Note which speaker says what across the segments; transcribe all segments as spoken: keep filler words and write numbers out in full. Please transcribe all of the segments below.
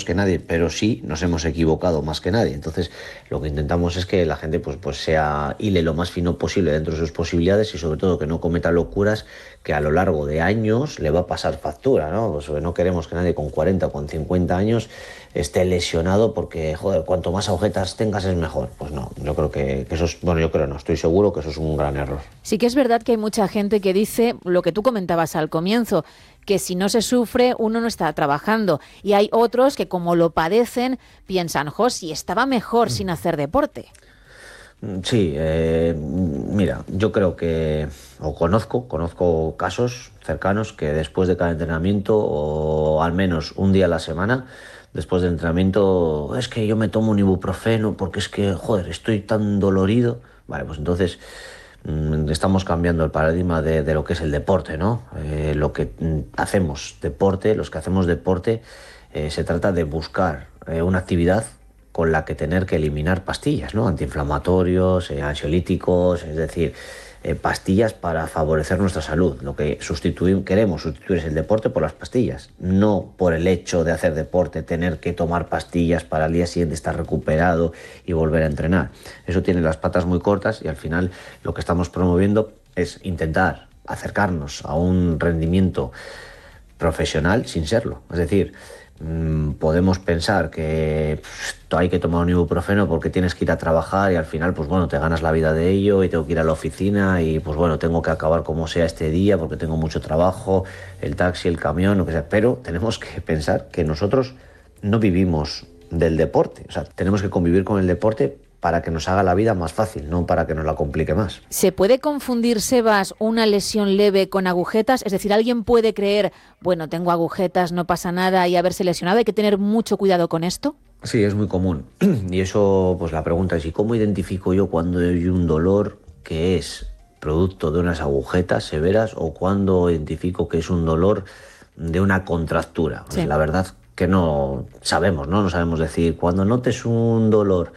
Speaker 1: que nadie, pero sí nos hemos equivocado más que nadie. Entonces, lo que intentamos es que la gente pues, pues sea hile lo más fino posible dentro de sus posibilidades y sobre todo que no cometa locuras que a lo largo de años le va a pasar factura, ¿no? Pues no queremos que nadie con cuarenta o con cincuenta años esté lesionado porque, joder, cuanto más agujetas tengas es mejor. Pues no, yo creo que, que eso es, bueno, yo creo no, estoy seguro que eso es un gran error.
Speaker 2: Sí que es verdad que hay mucha gente que dice lo que tú comentabas al comienzo, que si no se sufre uno no está trabajando, y hay otros que como lo padecen piensan, jo, si estaba mejor mm. sin hacer deporte.
Speaker 1: Sí, eh, mira, yo creo que, o conozco, conozco casos cercanos que después de cada entrenamiento, o al menos un día a la semana, después del entrenamiento, es que yo me tomo un ibuprofeno porque es que, joder, estoy tan dolorido. Vale, pues entonces mmm, estamos cambiando el paradigma de, de lo que es el deporte, ¿no? Eh, lo que mmm, hacemos deporte, los que hacemos deporte, eh, se trata de buscar eh, una actividad con la que tener que eliminar pastillas, ¿no? Antiinflamatorios, eh, ansiolíticos, es decir, eh, pastillas para favorecer nuestra salud. Lo que sustituir, queremos sustituir es el deporte por las pastillas, no por el hecho de hacer deporte, tener que tomar pastillas para al día siguiente estar recuperado y volver a entrenar. Eso tiene las patas muy cortas y al final lo que estamos promoviendo es intentar acercarnos a un rendimiento profesional sin serlo. Es decir, podemos pensar que pff, hay que tomar un ibuprofeno porque tienes que ir a trabajar y al final pues bueno te ganas la vida de ello y tengo que ir a la oficina y pues bueno tengo que acabar como sea este día porque tengo mucho trabajo, el taxi, el camión, lo que sea, pero tenemos que pensar que nosotros no vivimos del deporte, o sea, tenemos que convivir con el deporte para que nos haga la vida más fácil, no para que nos la complique más.
Speaker 2: ¿Se puede confundir, Sebas, una lesión leve con agujetas? Es decir, ¿alguien puede creer, bueno, tengo agujetas, no pasa nada y haberse lesionado? ¿Hay que tener mucho cuidado con esto?
Speaker 1: Sí, es muy común. Y eso, pues la pregunta es, ¿y cómo identifico yo cuando hay un dolor que es producto de unas agujetas severas o cuando identifico que es un dolor de una contractura? Sí. Pues la verdad que no sabemos, ¿no? No sabemos decir, cuando notes un dolor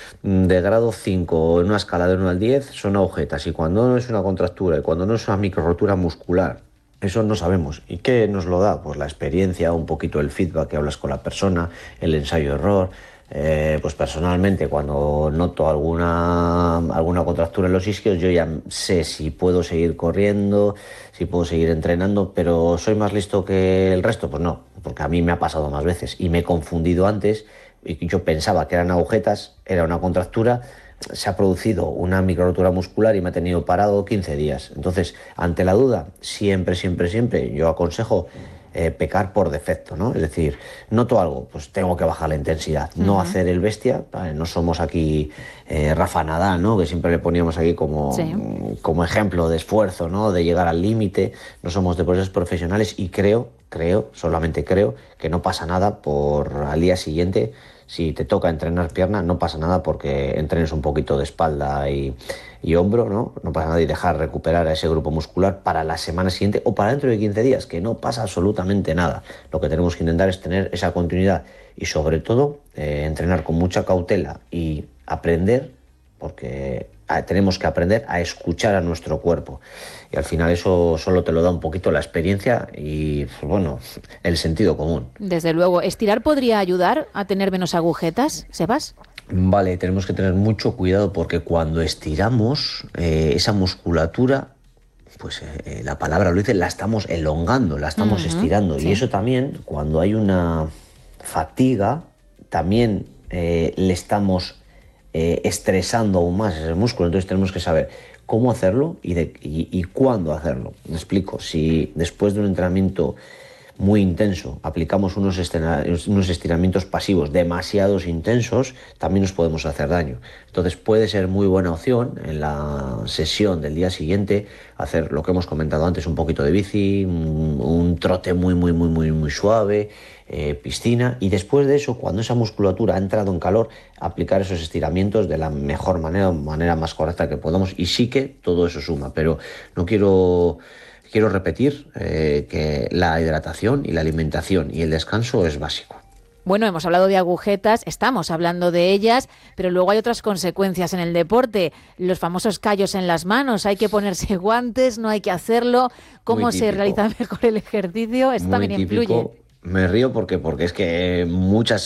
Speaker 1: de grado cinco en una escala de uno al diez son agujetas y cuando no es una contractura y cuando no es una microrotura muscular, eso no sabemos. ¿Y qué nos lo da? Pues la experiencia, un poquito el feedback que hablas con la persona, el ensayo-error. Eh, pues personalmente cuando noto alguna, alguna contractura en los isquios yo ya sé si puedo seguir corriendo, si puedo seguir entrenando, pero ¿soy más listo que el resto? Pues no, porque a mí me ha pasado más veces y me he confundido antes y yo pensaba que eran agujetas, era una contractura, se ha producido una microrotura muscular y me ha tenido parado quince días. Entonces, ante la duda, siempre, siempre, siempre yo aconsejo eh, pecar por defecto, ¿no? Es decir, noto algo, pues tengo que bajar la intensidad, no uh-huh. hacer el bestia, ¿vale? No somos aquí eh, Rafa Nadal, ¿no? Que siempre le poníamos aquí como, sí. como ejemplo de esfuerzo, ¿no? De llegar al límite, no somos deportistas profesionales y creo, creo, solamente creo, que no pasa nada por al día siguiente. Si te toca entrenar pierna, no pasa nada porque entrenes un poquito de espalda y, y hombro, ¿no? No pasa nada y dejar recuperar a ese grupo muscular para la semana siguiente o para dentro de quince días, que no pasa absolutamente nada. Lo que tenemos que intentar es tener esa continuidad y sobre todo eh, entrenar con mucha cautela y aprender, porque tenemos que aprender a escuchar a nuestro cuerpo y al final eso solo te lo da un poquito la experiencia y bueno, el sentido común.
Speaker 2: Desde luego, ¿estirar podría ayudar a tener menos agujetas, Sebas?
Speaker 1: Vale, tenemos que tener mucho cuidado porque cuando estiramos eh, esa musculatura, pues eh, la palabra lo dice, la estamos elongando, la estamos uh-huh, estirando sí. Y eso también, cuando hay una fatiga, también eh, le estamos Eh, estresando aún más ese músculo, entonces tenemos que saber cómo hacerlo y, de, y, y cuándo hacerlo. Me explico, si después de un entrenamiento muy intenso aplicamos unos, unos estiramientos pasivos demasiados intensos, también nos podemos hacer daño. Entonces puede ser muy buena opción en la sesión del día siguiente hacer lo que hemos comentado antes, un poquito de bici, un, un trote muy muy muy muy muy suave, eh, piscina, y después de eso, cuando esa musculatura ha entrado en calor, aplicar esos estiramientos de la mejor manera, manera más correcta que podamos, y sí que todo eso suma, pero no quiero Quiero repetir eh, que la hidratación y la alimentación y el descanso es básico.
Speaker 2: Bueno, hemos hablado de agujetas, estamos hablando de ellas, pero luego hay otras consecuencias en el deporte. Los famosos callos en las manos, hay que ponerse guantes, no hay que hacerlo. ¿Cómo se realiza mejor el ejercicio? Esto también influye.
Speaker 1: Me río porque, porque es que muchas